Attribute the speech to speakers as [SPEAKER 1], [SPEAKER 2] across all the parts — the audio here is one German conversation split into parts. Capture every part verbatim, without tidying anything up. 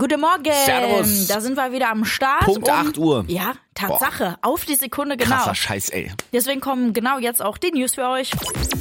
[SPEAKER 1] Guten Morgen.
[SPEAKER 2] Servus.
[SPEAKER 1] Da sind wir wieder am Start.
[SPEAKER 2] Punkt
[SPEAKER 1] um,
[SPEAKER 2] acht Uhr.
[SPEAKER 1] Ja, Tatsache. Boah. Auf die Sekunde genau.
[SPEAKER 2] Krasser Scheiß, ey.
[SPEAKER 1] Deswegen kommen genau jetzt auch die News für euch.
[SPEAKER 3] M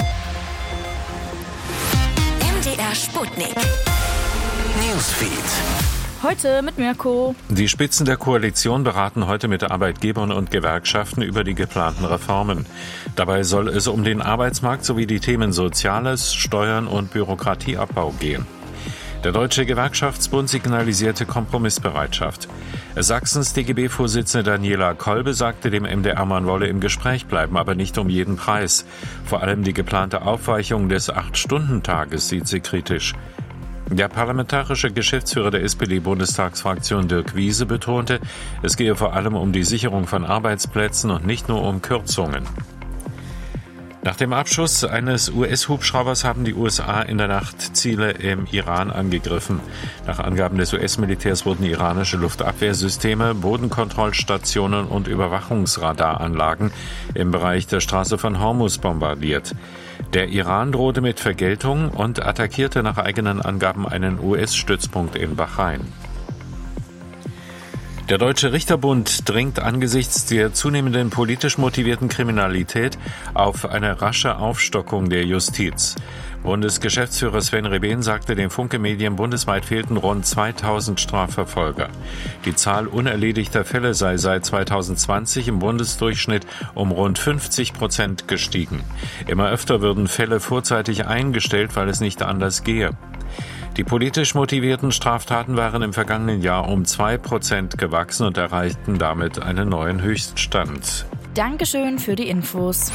[SPEAKER 3] D R Sputnik. Newsfeed.
[SPEAKER 1] Heute mit Mirko.
[SPEAKER 4] Die Spitzen der Koalition beraten heute mit Arbeitgebern und Gewerkschaften über die geplanten Reformen. Dabei soll es um den Arbeitsmarkt sowie die Themen Soziales, Steuern und Bürokratieabbau gehen. Der Deutsche Gewerkschaftsbund signalisierte Kompromissbereitschaft. Sachsens D G B-Vorsitzende Daniela Kolbe sagte dem M D R, man wolle im Gespräch bleiben, aber nicht um jeden Preis. Vor allem die geplante Aufweichung des Acht-Stunden-Tages sieht sie kritisch. Der parlamentarische Geschäftsführer der S P D-Bundestagsfraktion Dirk Wiese betonte, es gehe vor allem um die Sicherung von Arbeitsplätzen und nicht nur um Kürzungen. Nach dem Abschuss eines U S-Hubschraubers haben die U S A in der Nacht Ziele im Iran angegriffen. Nach Angaben des U S-Militärs wurden iranische Luftabwehrsysteme, Bodenkontrollstationen und Überwachungsradaranlagen im Bereich der Straße von Hormuz bombardiert. Der Iran drohte mit Vergeltung und attackierte nach eigenen Angaben einen U S-Stützpunkt in Bahrain. Der Deutsche Richterbund dringt angesichts der zunehmenden politisch motivierten Kriminalität auf eine rasche Aufstockung der Justiz. Bundesgeschäftsführer Sven Rebehn sagte den Funke-Medien, bundesweit fehlten rund zweitausend Strafverfolger. Die Zahl unerledigter Fälle sei seit zweitausendzwanzig im Bundesdurchschnitt um rund fünfzig Prozent gestiegen. Immer öfter würden Fälle vorzeitig eingestellt, weil es nicht anders gehe. Die politisch motivierten Straftaten waren im vergangenen Jahr um zwei Prozent gewachsen und erreichten damit einen neuen Höchststand.
[SPEAKER 1] Dankeschön für die Infos.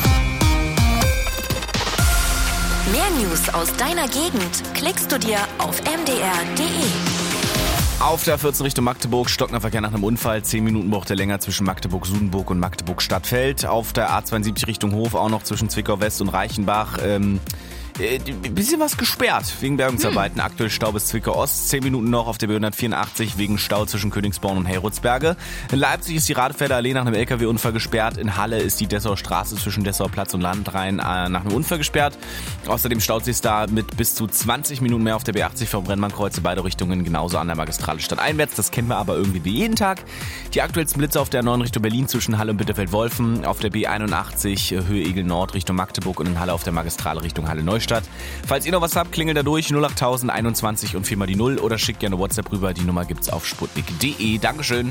[SPEAKER 3] Mehr News aus deiner Gegend klickst du dir auf m d r punkt d e.
[SPEAKER 2] Auf der vierzehn Richtung Magdeburg, stockender Verkehr nach einem Unfall. Zehn Minuten braucht er länger zwischen Magdeburg-Sudenburg und Magdeburg-Stadtfeld. Auf der A zweiundsiebzig Richtung Hof auch noch zwischen Zwickau-West und Reichenbach. Ähm Ein bisschen was gesperrt wegen Bergungsarbeiten. Hm. Aktuell Stau bis Zwickau-Ost. Zehn Minuten noch auf der B hundertvierundachtzig wegen Stau zwischen Königsborn und Heyrutzberge. In Leipzig ist die Radefelder Allee nach einem L K W-Unfall gesperrt. In Halle ist die Dessauer Straße zwischen Dessauer Platz und Landrhein äh, nach einem Unfall gesperrt. Außerdem staut sich da mit bis zu zwanzig Minuten mehr auf der B achtzig vom Brennbahnkreuze beide Richtungen, genauso an der Magistrale stadteinwärts. Das kennen wir aber irgendwie wie jeden Tag. Die aktuellsten Blitze auf der neun Richtung Berlin zwischen Halle und Bitterfeld-Wolfen. Auf der B einundachtzig Höhe Egel Nord Richtung Magdeburg und in Halle auf der Magistrale Richtung Halle-Neustadt. Falls ihr noch was habt, klingelt da durch null acht null null einundzwanzig und viermal die null oder schickt gerne WhatsApp rüber. Die Nummer gibt's auf sputnik punkt d e. Dankeschön.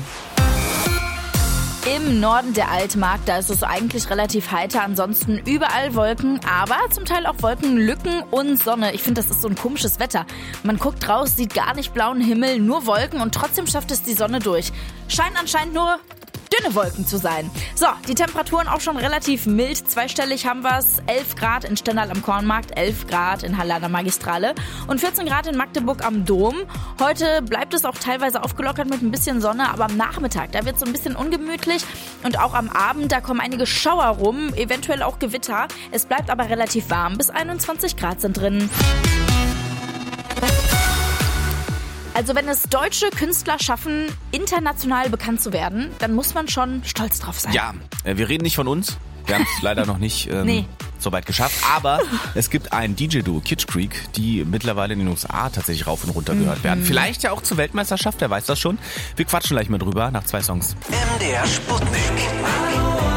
[SPEAKER 1] Im Norden der Altmark, da ist es eigentlich relativ heiter, ansonsten überall Wolken, aber zum Teil auch Wolkenlücken und Sonne. Ich finde, das ist so ein komisches Wetter. Man guckt raus, sieht gar nicht blauen Himmel, nur Wolken und trotzdem schafft es die Sonne durch. Scheint anscheinend nur dünne Wolken zu sein. So, die Temperaturen auch schon relativ mild. Zweistellig haben wir es. elf Grad in Stendal am Kornmarkt, elf Grad in Halle an der Magistrale und vierzehn Grad in Magdeburg am Dom. Heute bleibt es auch teilweise aufgelockert mit ein bisschen Sonne, aber am Nachmittag, da wird es so ein bisschen ungemütlich und auch am Abend, da kommen einige Schauer rum, eventuell auch Gewitter. Es bleibt aber relativ warm, bis einundzwanzig Grad sind drin. Also wenn es deutsche Künstler schaffen, international bekannt zu werden, dann muss man schon stolz drauf sein.
[SPEAKER 2] Ja, wir reden nicht von uns. Wir haben es leider noch nicht ähm, nee. so weit geschafft. Aber es gibt ein D J-Duo, Kitsch Creek, die mittlerweile in den U S A tatsächlich rauf und runter gehört mhm. werden. Vielleicht ja auch zur Weltmeisterschaft, wer weiß das schon. Wir quatschen gleich mal drüber nach zwei Songs.
[SPEAKER 3] M D R Sputnik.